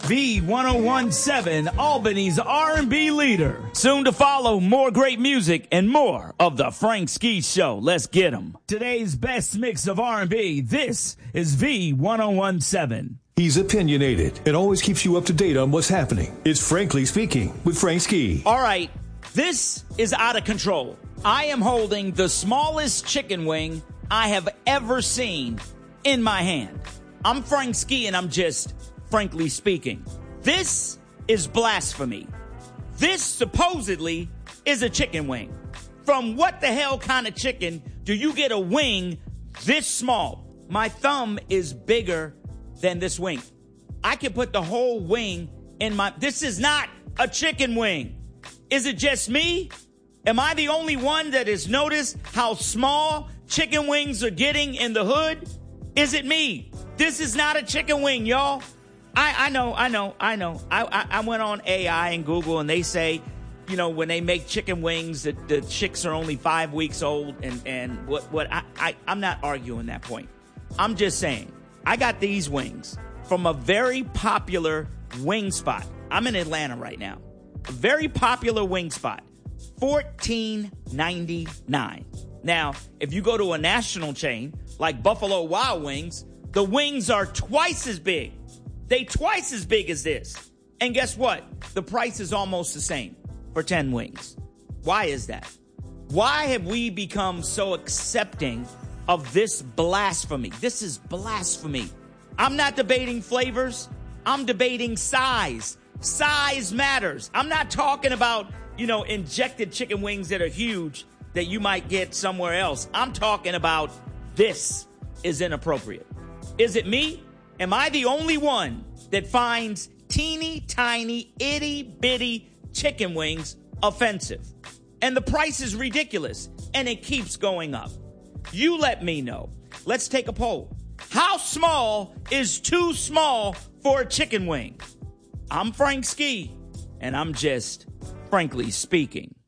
V1017, Albany's R&B leader. Soon to follow, more great music and more of the Frank Ski Show. Let's get 'em. Today's best mix of R&B. This is V1017. He's opinionated and always keeps you up to date on what's happening. It's Frankly Speaking with Frank Ski. All right, this is out of control. I am holding the smallest chicken wing I have ever seen in my hand. I'm Frank Ski and I'm just frankly speaking. This is blasphemy. This supposedly is a chicken wing. From what the hell kind of chicken do you get a wing this small? My thumb is bigger than this wing. I can put the whole wing in my... This is not a chicken wing. Is it just me? Am I the only one that has noticed how small chicken wings are getting in the hood? Is it me? This is not a chicken wing, y'all. I know. I went on AI and Google and they say, you know, when they make chicken wings, that the chicks are only 5 weeks old and what I'm not arguing that point. I'm just saying, I got these wings from a very popular wing spot. I'm in Atlanta right now. A very popular wing spot. $14.99. Now, if you go to a national chain like Buffalo Wild Wings, the wings are twice as big. They twice as big as this. And guess what? The price is almost the same for 10 wings. Why is that? Why have we become so accepting of this blasphemy? This is blasphemy. I'm not debating flavors. I'm debating size. Size matters. I'm not talking about, you know, injected chicken wings that are huge that you might get somewhere else. I'm talking about this is inappropriate. Is it me? Am I the only one that finds teeny tiny itty bitty chicken wings offensive? And the price is ridiculous and it keeps going up. You let me know. Let's take a poll. How small is too small for a chicken wing? I'm Frank Ski and I'm just frankly speaking.